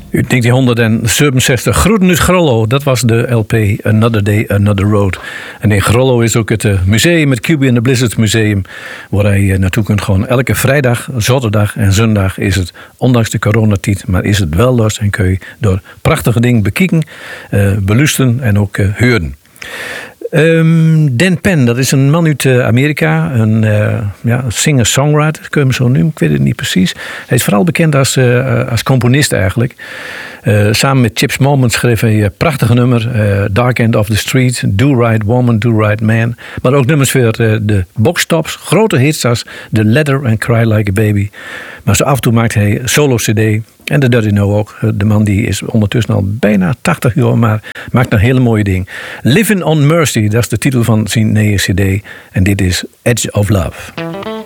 Uit 1967, Groeten uit Grollo. Dat was de LP Another Day, Another Road. En in Grollo is ook het museum, het Cubie and the Blizzard Museum, waar hij naartoe kunt gewoon. Elke vrijdag, zaterdag en zondag is het, ondanks de coronatijd, maar is het wel los en kun je door prachtige dingen bekijken, beluisteren en ook huren. Dan Penn, dat is een man uit Amerika, een singer-songwriter, kun je hem zo noemen, ik weet het niet precies. Hij is vooral bekend als componist eigenlijk. Samen met Chips Moman schreef hij een prachtige nummer, Dark End of the Street, Do Right Woman, Do Right Man. Maar ook nummers voor de boxtops, grote hits als The Letter and Cry Like a Baby. Maar zo af en toe maakt hij solo-cd. En dat doet hij nou ook. De man die is ondertussen al bijna 80 jaar, maar maakt een hele mooie ding. Living on Mercy, dat is de titel van zijn nieuwe cd. En dit is Edge of Love.